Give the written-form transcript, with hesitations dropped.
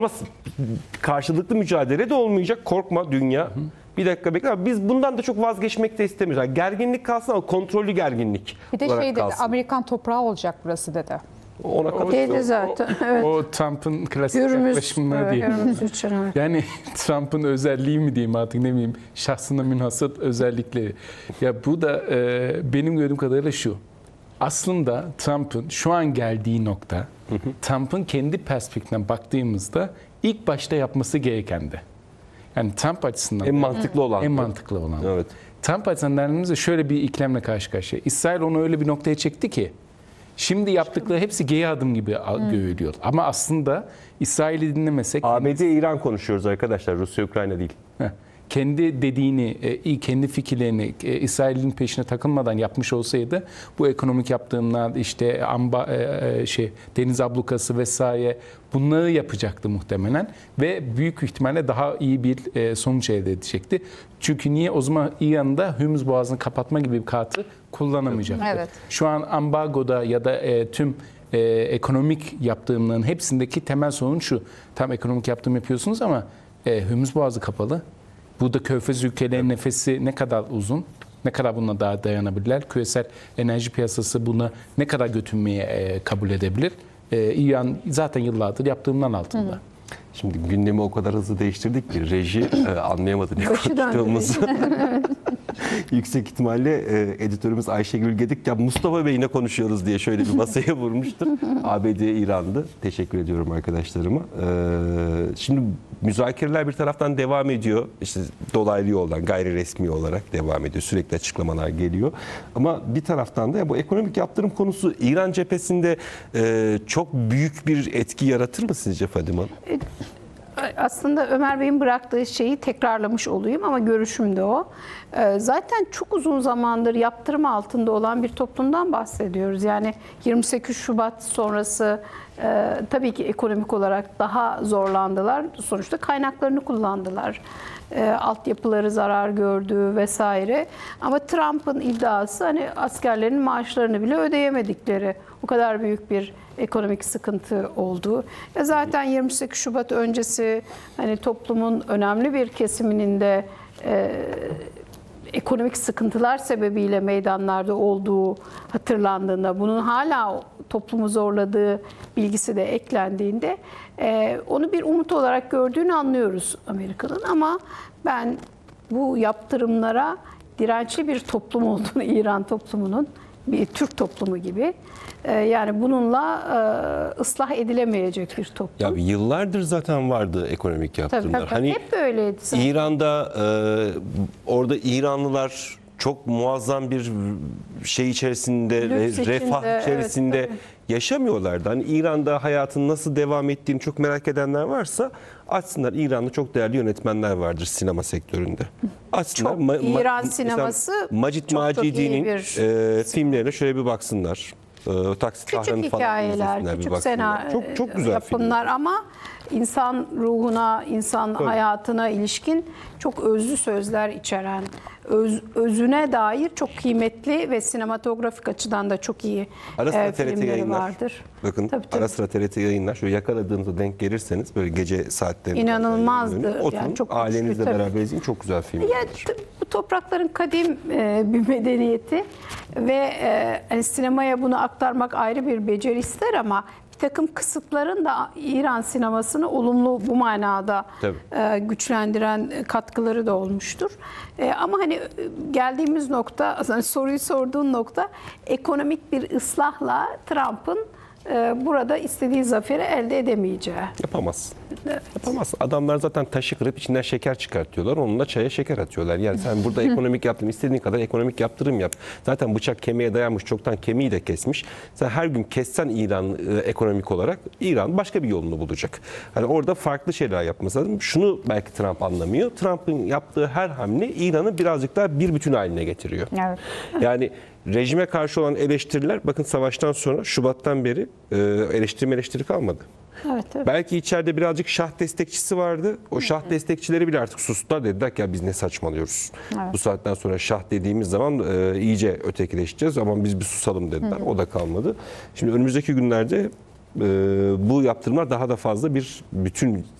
Ama karşılıklı mücadele de olmayacak. Korkma dünya. Bir dakika bekle. Biz bundan da çok vazgeçmek de istemiyoruz. Yani gerginlik kalsın ama kontrollü gerginlik Bir de olarak şey dedi, kalsın. Amerikan toprağı olacak burası dedi. Ona Dedi zaten. Evet. O Trump'ın klasik Hürmüz, yaklaşımları değil. Hürmüz için, evet. Yani Trump'ın özelliği mi diyeyim artık, ne bileyim, şahsına münhasır özellikleri. Ya bu da benim gördüğüm kadarıyla şu. Aslında Trump'ın şu an geldiği nokta, Trump'ın kendi perspektifinden baktığımızda ilk başta yapması gerekendi. Yani Trump açısından en mantıklı olan. en mantıklı olan. Evet. Trump açısından değerlendiğimizde şöyle bir iklemle karşı karşıya. İsrail onu öyle bir noktaya çekti ki şimdi yaptıkları hepsi geri adım gibi görülüyor. Ama aslında İsrail'i dinlemesek ABD-İran konuşuyoruz arkadaşlar. Rusya-Ukrayna değil. kendi dediğini, kendi fikirlerini İsrail'in peşine takılmadan yapmış olsaydı bu ekonomik yaptırımlar, işte deniz ablukası vesaire, bunları yapacaktı muhtemelen ve büyük ihtimalle daha iyi bir sonuç elde edecekti. Çünkü niye? O zaman İran'da Hürmüz Boğazı'nı kapatma gibi bir kartı kullanamayacaktı. Evet. Şu an ambargoda ya da tüm ekonomik yaptırımların hepsindeki temel sorun şu. Tam ekonomik yaptırım yapıyorsunuz ama Hürmüz Boğazı kapalı. Burada Körfez ülkelerinin nefesi ne kadar uzun, ne kadar buna daha dayanabilirler? Küresel enerji piyasası buna ne kadar götürmeye kabul edebilir? İran zaten yıllardır yaptığımdan altında. Şimdi gündemi o kadar hızlı değiştirdik ki reji anlayamadı ne Başı döndü. konuştuğumuzu. Yüksek ihtimalle editörümüz Ayşegül Gedik ya Mustafa Bey ne konuşuyoruz diye şöyle bir masaya vurmuştur. ABD İran'dı. Teşekkür ediyorum arkadaşlarıma. Şimdi müzakereler bir taraftan devam ediyor. İşte dolaylı yoldan gayri resmi olarak devam ediyor. Sürekli açıklamalar geliyor. Ama bir taraftan da bu ekonomik yaptırım konusu İran cephesinde çok büyük bir etki yaratır mı sizce Fadime Hanım? Aslında Ömer Bey'in bıraktığı şeyi tekrarlamış olayım ama görüşüm de o. Zaten çok uzun zamandır yaptırım altında olan bir toplumdan bahsediyoruz. Yani 28 Şubat sonrası tabii ki ekonomik olarak daha zorlandılar. Sonuçta kaynaklarını kullandılar. Altyapıları zarar gördü vesaire. Ama Trump'ın iddiası hani askerlerin maaşlarını bile ödeyemedikleri, o kadar büyük bir ekonomik sıkıntı oldu. Zaten 28 Şubat öncesi hani toplumun önemli bir kesiminin de ekonomik sıkıntılar sebebiyle meydanlarda olduğu hatırlandığında, bunun hala toplumu zorladığı bilgisi de eklendiğinde onu bir umut olarak gördüğünü anlıyoruz Amerika'nın. Ama ben bu yaptırımlara dirençli bir toplum olduğunu, İran toplumunun bir Türk toplumu gibi, yani bununla ıslah edilemeyecek bir toplum. Ya yıllardır zaten vardı ekonomik yaptırımlar. Tabii, Hani hep böyleydi zaten. İran'da orada İranlılar çok muazzam bir şey içerisinde, Lüks refah içinde, içerisinde evet, tabii. yaşamıyorlardı. Hani İran'da hayatın nasıl devam ettiğini çok merak edenler varsa açsınlar. İran'da çok değerli yönetmenler vardır sinema sektöründe. Açsınlar. Çok. İran mesela sineması Macit çok Macidi'nin iyi bir filmlerine şöyle bir baksınlar. Taksit Küçük Tahran'ı falan hikayeler, izlesinler, bir küçük baksınlar. Çok güzel yapımlar ama insan ruhuna, insan hayatına ilişkin çok özlü sözler içeren, özüne dair çok kıymetli ve sinematografik açıdan da çok iyi Ara sıra TRT filmleri yayınlar. vardır. Bakın Tabii. ara sıra TRT yayınlar. Şöyle yakaladığınızda denk gelirseniz böyle gece saatlerinde. İnanılmazdı. Oturun Yani çok ailenizle güçlü, tabii. beraber izleyin. Çok güzel filmler. Ya, bu toprakların kadim bir medeniyeti ve hani sinemaya bunu aktarmak ayrı bir beceri ister ama bir takım kısıtların da İran sinemasını olumlu bu manada güçlendiren katkıları da olmuştur. Ama hani geldiğimiz nokta, aslında soruyu sorduğun nokta, ekonomik bir ıslahla Trump'ın burada istediği zaferi elde edemeyeceği. Yapamaz. Yapamaz. Adamlar zaten taşı kırıp içinden şeker çıkartıyorlar. Onunla çaya şeker atıyorlar. Yani sen burada ekonomik yaptırım, istediğin kadar ekonomik yaptırım yap. Zaten bıçak kemiğe dayanmış. Çoktan kemiği de kesmiş. Sen her gün kessen İran ekonomik olarak, İran başka bir yolunu bulacak. Hani orada farklı şeyler yapması lazım. Şunu belki Trump anlamıyor. Trump'ın yaptığı her hamle İran'ı birazcık daha bir bütün haline getiriyor. Evet. Yani rejime karşı olan eleştiriler, bakın savaştan sonra Şubat'tan beri eleştiri kalmadı. Evet, evet. Belki içeride birazcık şah destekçisi vardı. O şah destekçileri bile artık sustular, dediler ki ya biz ne saçmalıyoruz. Evet. Bu saatten sonra şah dediğimiz zaman iyice ötekileşeceğiz ama biz bir susalım dediler. O da kalmadı. Şimdi önümüzdeki günlerde bu yaptırımlar daha da fazla bir bütün